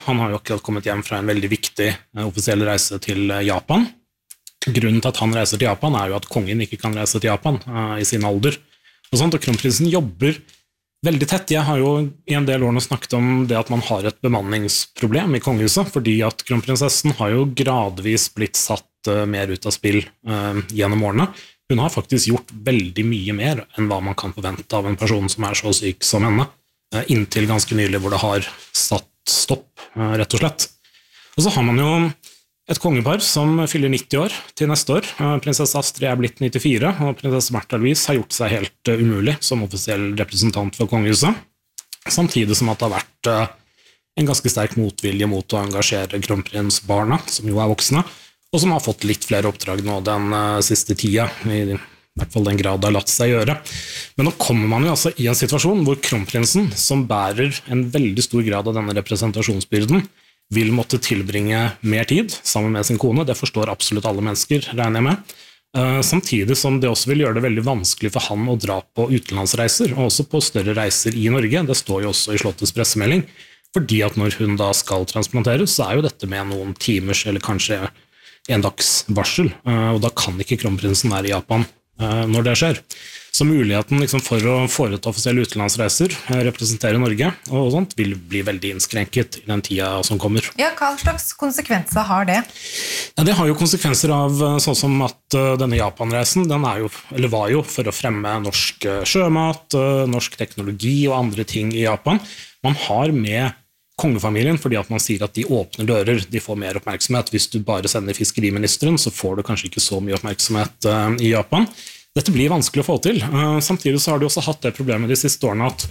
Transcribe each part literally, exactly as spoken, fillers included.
Han har jo akkurat kommet hjem fra en veldig viktig eh, offisiell reise til eh, Japan. Grunnen til at han reiser til Japan er jo at kongen ikke kan reise til Japan eh, i sin alder. Og, sånt, og kronprinsen jobber veldig tett. Jeg har jo i en del årene snakket om det at man har et bemanningsproblem i kongehuset, fordi at kronprinsessen har jo gradvis blitt satt uh, mer ut av spill uh, gjennom årene. Hun har faktisk gjort veldig mye mer enn hva man kan forvente av en person som er så syk som henne, uh, inntil ganske nylig hvor det har satt stopp, uh, rett og slett. Og så har man jo et kongepar som fyller nitti år til neste år. Prinsesse Astrid er blitt nittifire, og prinsesse Märtha Louise har gjort seg helt umulig som offisiell representant for kongehuset, samtidig som at det har vært en ganske sterk motvilje mot å engasjere kronprinsbarna, som jo er voksne, og som har fått litt flere oppdrag nå den siste tida, i hvert fall den grad det har latt seg gjøre. Men nå kommer man jo altså i en situasjon hvor kronprinsen, som bærer en veldig stor grad av denne representasjonsbyrden, vil måtte tilbringe mer tid sammen med sin kone. Det forstår absolutt alle mennesker, regner jeg med. Samtidig som det også vil gjøre det veldig vanskelig for han å dra på utenlandsreiser, og også på større reiser i Norge. Det står jo også i Slottets pressemelding, fordi at når hun da skal transplanteres, så er jo dette med noen timers eller kanskje en dags varsel, og da kan ikke kronprinsen være i Japan når det skjer. Så muligheten liksom, for å foreta offisielle utenlandsreiser, representere Norge og sånt, vil bli veldig innskrenket i den tida som kommer. Ja, hva slags konsekvenser har det? Ja, det har jo konsekvenser av sånn som at uh, denne Japan-reisen, den er jo, eller var jo for å fremme norsk uh, sjømat, uh, norsk teknologi og andre ting i Japan. Man har med kongefamilien, fordi at man sier at de åpner dører, de får mer oppmerksomhet. Hvis du bare sender fiskeriministeren, så får du kanskje ikke så mye oppmerksomhet uh, i Japan. Dette blir vanskelig å få til. Samtidig så har de også hatt det problemet de siste årene at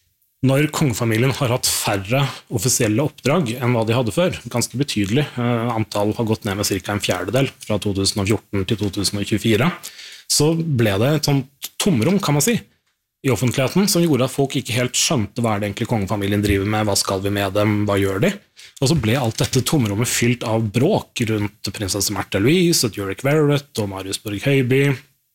når kongefamilien har hatt færre offisielle oppdrag enn hva de hadde før, ganske betydelig, antall har gått ned med cirka en fjerdedel fra to tusen og fjorten til to tusen og tjuefire, så ble det et sånt tomrom, kan man si, i offentligheten, som gjorde at folk ikke helt skjønte hva er det egentlig kongefamilien driver med, hva skal vi med dem, hva gjør de? Og så ble alt dette tomrommet fylt av bråk rundt prinsesse Märtha Louise, og Djurek Verrett og Marius Borg-Høiby,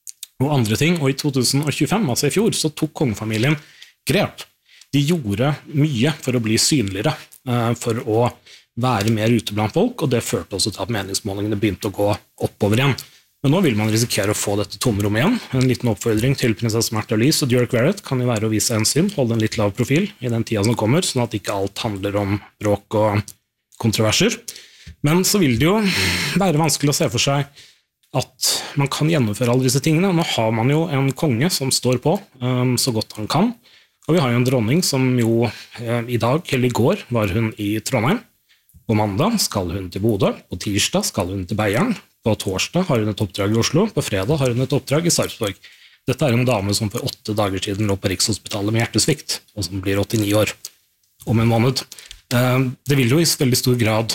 og andre ting, og i to tusen og tjuefem, altså i fjor, så tok kongefamilien grep. De gjorde mye for å bli synligere, for å være mer ute blant folk, og det førte også til at meningsmålingene begynte å gå oppover igjen. Men nå vil man risikere å få dette tomrommet igjen. En liten oppfordring til prinsesse Märtha Louise og Djurek Verrett kan jo være å vise hensyn, holde en litt lav profil i den tida som kommer, sånn at ikke alt handler om bråk og kontroverser. Men så vil det jo være vanskelig å se for seg at man kan gjennomføre alle disse tingene. Nå har man jo en konge som står på um, så godt han kan, og vi har jo en dronning som jo eh, i dag, eller i går, var hun i Trondheim. På mandag skal hun til Bodø, på tirsdag skal hun til Beiarn, på torsdag har hun et oppdrag i Oslo, på fredag har hun et oppdrag i Sarpsborg. Dette er en dame som for åtte dager siden lå på Rikshospitalet med hjertesvikt, og som blir åttini år om en måned. Eh, det vil jo i veldig stor grad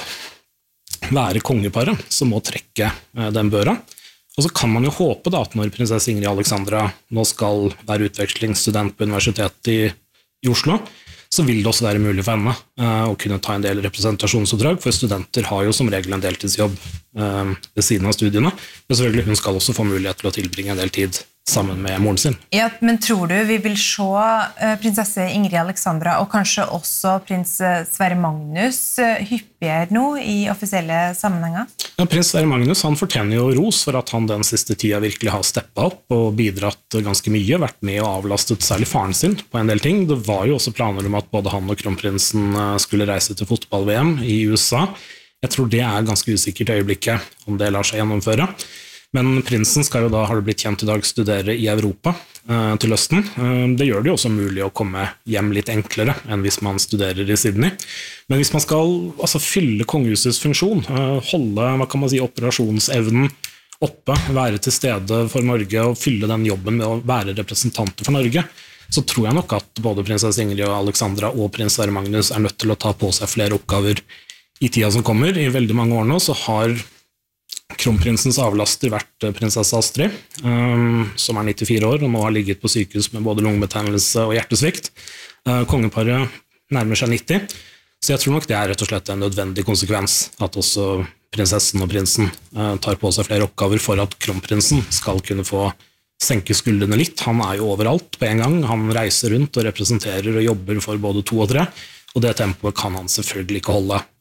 være kongeparet som må trekke den børa. Og så kan man jo håpe da, at når prinsesse Ingrid Alexandra nå skal være utvekslingsstudent på universitetet i, i Oslo, så vil det også være mulig for henne uh, å kunne ta en del representasjonsoppdrag, for studenter har jo som regel en deltidsjobb uh, ved siden av studiene, men selvfølgelig hun skal også få mulighet til å tilbringe en del tid sammen med moren sin. Ja, men tror du vi vil se uh, prinsesse Ingrid Alexandra og kanskje også prins Sverre Magnus uh, hyppigere nå i offisielle sammenhenger? Ja, prins Sverre Magnus han fortjener jo ros for at han den siste tida virkelig har steppet opp og bidratt ganske mye, vært med og avlastet særlig faren sin på en del ting. Det var jo også planer om at både han og kronprinsen skulle reise til fotball-V M i U S A. Jeg tror det er ganske usikkert i øyeblikket om det lar seg gjennomføre. Men prinsen skal jo da, har det blitt kjent i dag, studere i Europa eh, til høsten. Eh, det gjør det jo også mulig å komme hjem litt enklere enn hvis man studerer i Sydney. Men hvis man skal altså, fylle kongehusets funksjon, eh, holde hva kan man si, operasjonsevnen oppe, være til stede for Norge og fylle den jobben med å være representanter for Norge, så tror jeg nok at både prinsesse Ingrid og Alexandra og prins Sverre Magnus er nødt til å ta på seg flere oppgaver i tida som kommer. I veldig mange år nå så har kronprinsens avlaster vært prinsesse Astrid, um, som er nittifire år, og nå har ligget på sykehus med både lungebetennelse og hjertesvikt. Uh, kongeparet nærmer seg nitti, så jeg tror nok det er rett og slett en nødvendig konsekvens at også prinsessen og prinsen uh, tar på seg flere oppgaver for at kronprinsen skal kunne få senke skuldrene litt. Han er jo overalt på en gang, han reiser rundt og representerer og jobber for både to og tre, og det tempoet kan han selvfølgelig ikke holde